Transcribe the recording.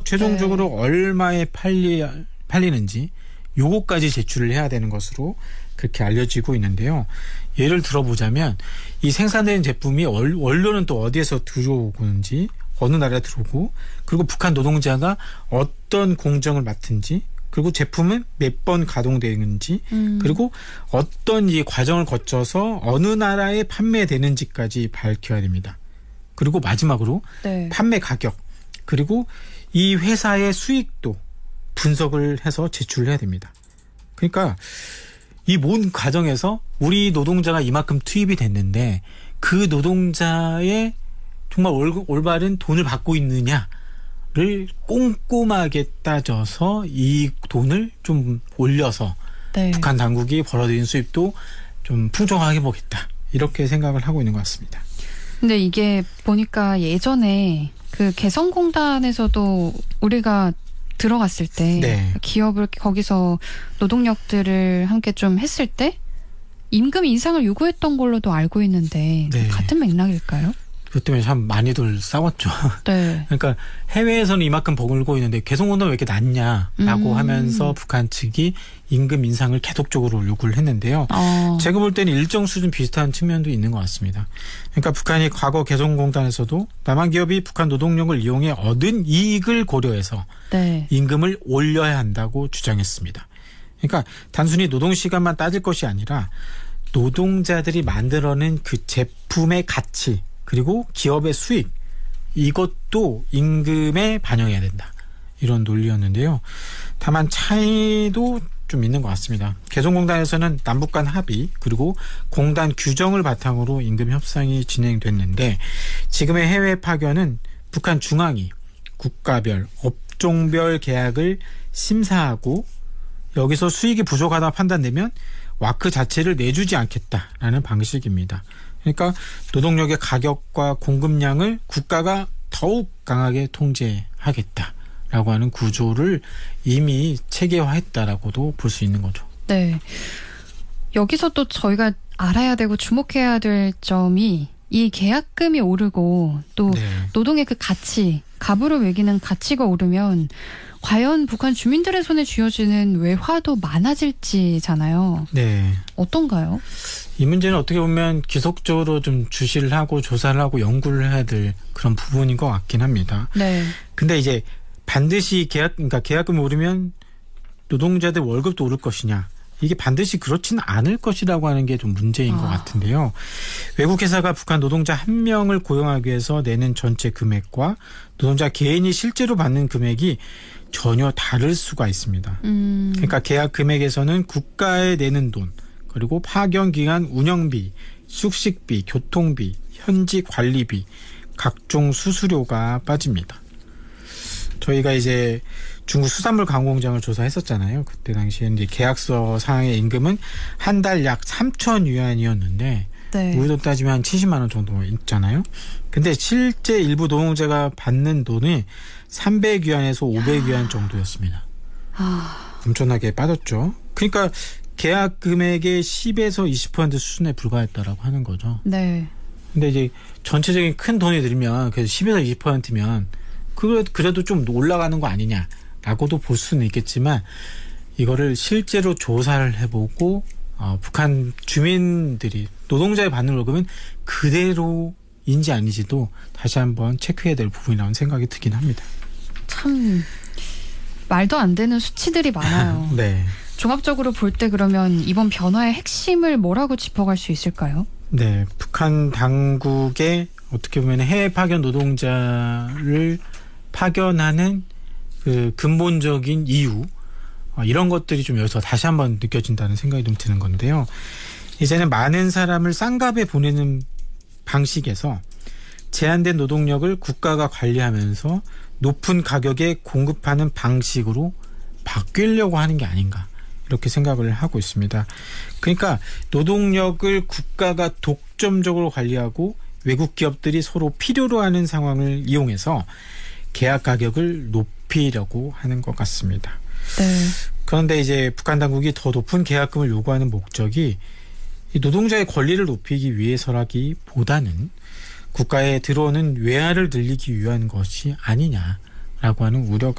최종적으로 얼마에 팔리는지 요거까지 제출을 해야 되는 것으로 그렇게 알려지고 있는데요. 예를 들어보자면 이 생산된 제품이 원료는 또 어디에서 들어오는지, 어느 나라에 들어오고, 그리고 북한 노동자가 어떤 공정을 맡은지, 그리고 제품은 몇 번 가동되는지, 그리고 어떤 이 과정을 거쳐서 어느 나라에 판매되는지까지 밝혀야 됩니다. 그리고 마지막으로 네. 판매 가격, 그리고 이 회사의 수익도 분석을 해서 제출을 해야 됩니다. 그러니까 이 모든 과정에서 우리 노동자가 이만큼 투입이 됐는데 그 노동자의 정말 올바른 돈을 받고 있느냐를 꼼꼼하게 따져서 이 돈을 좀 올려서 네. 북한 당국이 벌어들인 수입도 좀 풍족하게 보겠다. 이렇게 생각을 하고 있는 것 같습니다. 근데 이게 보니까 예전에 그 개성공단에서도 우리가 들어갔을 때 네. 기업을 거기서 노동력들을 함께 좀 했을 때 임금 인상을 요구했던 걸로도 알고 있는데 네. 같은 맥락일까요? 그것 때문에 참 많이들 싸웠죠. 네. 그러니까 해외에서는 이만큼 벌고 있는데 개성공단 왜 이렇게 낮냐라고 하면서 북한 측이 임금 인상을 계속적으로 요구를 했는데요. 제가 볼 때는 일정 수준 비슷한 측면도 있는 것 같습니다. 그러니까 북한이 과거 개성공단에서도 남한 기업이 북한 노동력을 이용해 얻은 이익을 고려해서 네. 임금을 올려야 한다고 주장했습니다. 그러니까 단순히 노동시간만 따질 것이 아니라 노동자들이 만들어낸 그 제품의 가치, 그리고 기업의 수익, 이것도 임금에 반영해야 된다. 이런 논리였는데요. 다만 차이도 좀 있는 것 같습니다. 개성공단에서는 남북 간 합의 그리고 공단 규정을 바탕으로 임금 협상이 진행됐는데 지금의 해외 파견은 북한 중앙이 국가별, 업종별 계약을 심사하고 여기서 수익이 부족하다 판단되면 와크 자체를 내주지 않겠다라는 방식입니다. 그러니까 노동력의 가격과 공급량을 국가가 더욱 강하게 통제하겠다라고 하는 구조를 이미 체계화했다라고도 볼 수 있는 거죠. 네. 여기서 또 저희가 알아야 되고 주목해야 될 점이 이 계약금이 오르고 또 네. 노동의 그 가치, 갑으로 매기는 가치가 오르면 과연 북한 주민들의 손에 쥐어지는 외화도 많아질지잖아요. 네. 어떤가요? 이 문제는 어떻게 보면 지속적으로 좀 주시를 하고 조사를 하고 연구를 해야 될 그런 부분인 것 같긴 합니다. 네. 근데 이제 반드시 그러니까 계약금이 오르면 노동자들 월급도 오를 것이냐. 이게 반드시 그렇지는 않을 것이라고 하는 게 좀 문제인 것 같은데요. 외국 회사가 북한 노동자 한 명을 고용하기 위해서 내는 전체 금액과 노동자 개인이 실제로 받는 금액이 전혀 다를 수가 있습니다. 그러니까 계약 금액에서는 국가에 내는 돈, 그리고 파견 기간 운영비, 숙식비, 교통비, 현지 관리비, 각종 수수료가 빠집니다. 저희가 이제 중국 수산물 강공장을 조사했었잖아요. 그때 당시에 이제 계약서 상의 임금은 한 달 약 3천 위안이었는데 네. 우리 돈 따지면 한 70만 원 정도 있잖아요. 근데 실제 일부 노동자가 받는 돈이 300위안에서 500위안 정도였습니다. 엄청나게 빠졌죠. 그러니까 계약 금액의 10에서 20% 수준에 불과했다라고 하는 거죠. 네. 근데 이제 전체적인 큰 돈이 들면 그래서 10에서 20%면 그래도 좀 올라가는 거 아니냐라고도 볼 수는 있겠지만 이거를 실제로 조사를 해보고 북한 주민들이 노동자의 받는 월급은 그대로인지 아닌지도 다시 한번 체크해야 될 부분이라는 생각이 들긴 합니다. 참 말도 안 되는 수치들이 많아요. 네. 종합적으로 볼 때 그러면 이번 변화의 핵심을 뭐라고 짚어갈 수 있을까요? 네, 북한 당국의 어떻게 보면 해외 파견 노동자를 파견하는 그 근본적인 이유 이런 것들이 좀 여기서 다시 한번 느껴진다는 생각이 좀 드는 건데요. 이제는 많은 사람을 쌍갑에 보내는 방식에서 제한된 노동력을 국가가 관리하면서 높은 가격에 공급하는 방식으로 바뀌려고 하는 게 아닌가 이렇게 생각을 하고 있습니다. 그러니까 노동력을 국가가 독점적으로 관리하고 외국 기업들이 서로 필요로 하는 상황을 이용해서 계약 가격을 높이려고 하는 것 같습니다. 네. 그런데 이제 북한 당국이 더 높은 계약금을 요구하는 목적이 노동자의 권리를 높이기 위해서라기보다는 국가에 들어오는 외화를 늘리기 위한 것이 아니냐라고 하는 우려가